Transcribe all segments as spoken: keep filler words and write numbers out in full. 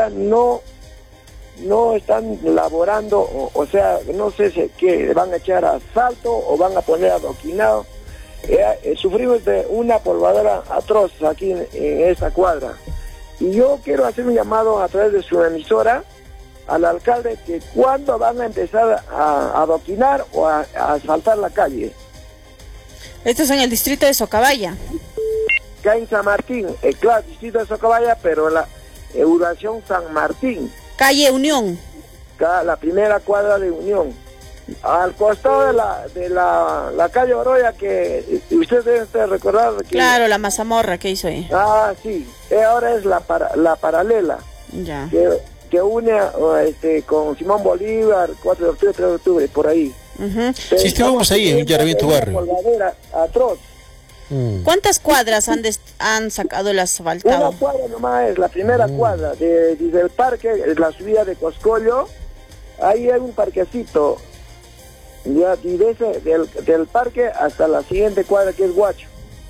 ahora no no están laborando, o, o sea, no sé si que van a echar asfalto o van a poner adoquinado. Eh, eh, sufrimos de una polvadera atroz aquí en, en esta cuadra. Y yo quiero hacer un llamado a través de su emisora al alcalde que cuándo van a empezar a, a adoquinar o a, a asfaltar la calle. Esto es en el distrito de Socabaya. Acá en San Martín, eh, claro, distrito de Socabaya, pero la Euración San Martín. Calle Unión. Acá, la primera cuadra de Unión. Al costado de la de la, la calle Oroya, que ustedes deben recordar que... Claro, la mazamorra que hizo ahí. Ah, sí, eh, ahora es la para, la paralela. Ya. Que, que une a, este, con Simón Bolívar, cuatro de octubre, tres de octubre, por ahí. Uh-huh. Sí, estábamos ahí en Villarabía, tu barrio. Atroz. Mm. ¿Cuántas cuadras han, des han sacado el asfaltado? Una cuadra nomás es la primera mm. cuadra, de, desde el parque, la subida de Coscollo, ahí hay un parquecito, ya, y desde, del, del parque hasta la siguiente cuadra que es Guacho,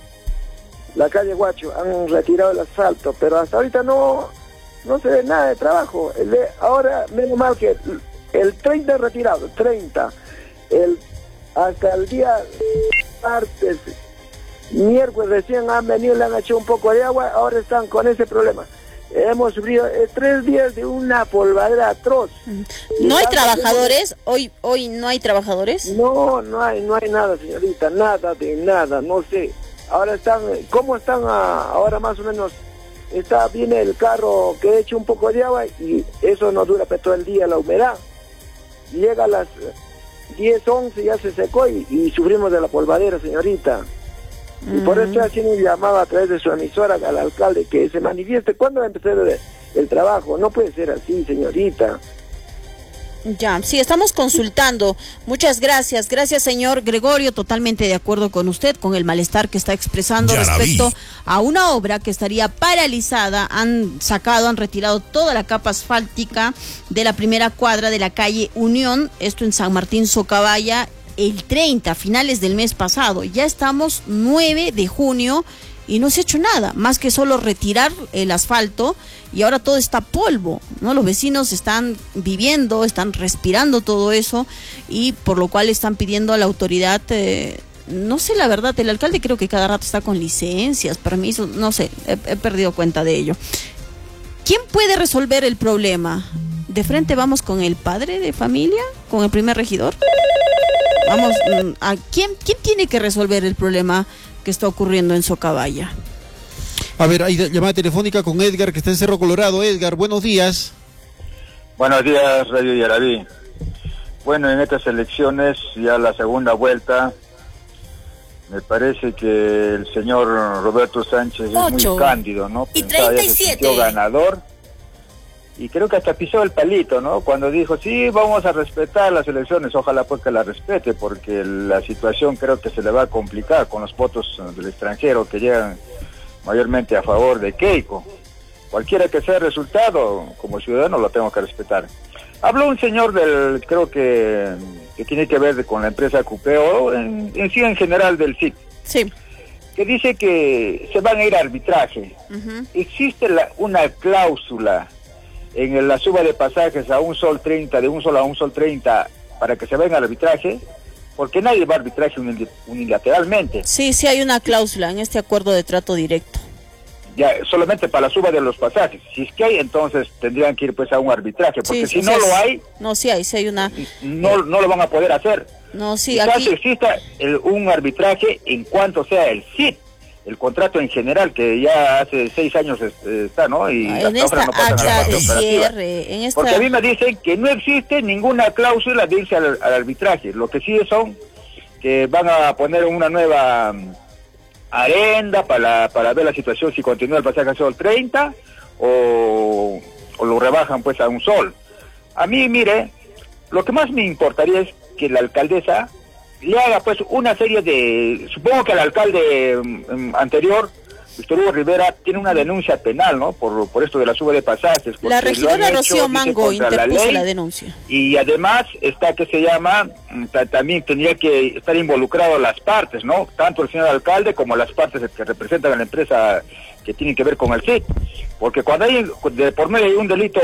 la calle Guacho, han retirado el asfalto, pero hasta ahorita no, no se ve nada de trabajo. El de, ahora, menos mal que el, el treinta retirado, treinta, el, hasta el día martes, miércoles recién han venido, le han hecho un poco de agua, ahora están con ese problema. Hemos sufrido eh, tres días de una polvadera atroz. ¿No hay trabajadores? ¿Hoy hoy no hay trabajadores? No, no hay, no hay nada, señorita, nada de nada, no sé. Ahora están, ¿cómo están a, ahora más o menos? Está, viene el carro que echa un poco de agua y eso no dura todo el día, la humedad. Llega a las diez, once, ya se secó y, y sufrimos de la polvadera, señorita. Y por eso haciendo un llamado a través de su emisora al alcalde que se manifieste cuándo va a empezar el, el trabajo. No puede ser así, señorita. Ya, sí, estamos consultando. Muchas gracias. Gracias, señor Gregorio. Totalmente de acuerdo con usted, con el malestar que está expresando ya respecto a una obra que estaría paralizada. Han sacado, han retirado toda la capa asfáltica de la primera cuadra de la calle Unión, esto en San Martín, Socabaya, el treinta, finales del mes pasado. Ya estamos nueve de junio y no se ha hecho nada, más que solo retirar el asfalto y ahora todo está polvo, ¿no? Los vecinos están viviendo, están respirando todo eso y por lo cual están pidiendo a la autoridad, eh, no sé la verdad, el alcalde creo que cada rato está con licencias, permisos, no sé, he, he perdido cuenta de ello. ¿Quién puede resolver el problema? ¿De frente vamos con el padre de familia, con el primer regidor? Vamos, ¿a quién, quién tiene que resolver el problema que está ocurriendo en Socabaya? A ver, hay llamada telefónica con Edgar, que está en Cerro Colorado. Edgar, buenos días. Buenos días, Radio Villarabí. Bueno, en estas elecciones, ya la segunda vuelta, me parece que el señor Roberto Sánchez es Ocho. muy cándido, ¿no? Y treinta y siete. Se ganador. Y creo que hasta pisó el palito, ¿no? Cuando dijo, sí, vamos a respetar las elecciones, ojalá pues que la respete, porque la situación creo que se le va a complicar con los votos del extranjero que llegan mayormente a favor de Keiko. Cualquiera que sea el resultado, como ciudadano lo tengo que respetar. Habló un señor del, creo que, que tiene que ver con la empresa Cupeo, en, en sí en general del S I C. Sí. Que dice que se van a ir a arbitraje. Uh-huh. Existe la, una cláusula en la suba de pasajes a un sol treinta, de un sol a un sol treinta, para que se vayan al arbitraje, porque nadie va a arbitraje unilateralmente. Sí, sí hay una cláusula en este acuerdo de trato directo. Ya, solamente para la suba de los pasajes. Si es que hay, entonces tendrían que ir pues a un arbitraje, porque sí, si no sí, lo hay... No, sí hay, sí hay una... No, no lo van a poder hacer. No, sí, Quizás aquí... exista el, un arbitraje en cuanto sea el S I T, el contrato en general, que ya hace seis años este, está, ¿no? Y en esta no acta de cierre, en esta... Porque a mí me dicen que no existe ninguna cláusula de irse al, al arbitraje. Lo que sí son que van a poner una nueva um, arenda para, para ver la situación, si continúa el pasaje a sol treinta o, o lo rebajan pues a un sol. A mí, mire, lo que más me importaría es que la alcaldesa le haga pues una serie de, supongo que el alcalde um, anterior, Víctor Hugo Rivera, tiene una denuncia penal, ¿no? Por, por esto de la suba de pasajes. La regidora Rocío Mango interpuso la, la denuncia. Y además está que se llama, también tendría que estar involucrado las partes, ¿no? Tanto el señor alcalde como las partes que representan a la empresa que tienen que ver con el S I C. Porque cuando hay de por medio hay un delito